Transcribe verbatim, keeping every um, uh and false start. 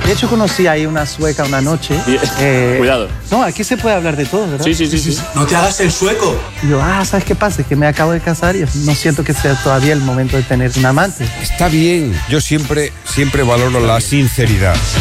De hecho, conocí ahí una sueca una noche. Eh, Cuidado. No, aquí se puede hablar de todo, ¿verdad? Sí, sí, sí, sí. No te hagas el sueco. Y yo, ah, ¿sabes qué pasa? Es que me acabo de casar y no siento que sea todavía el momento de tener un amante. Está bien. Yo siempre, siempre valoro la sinceridad.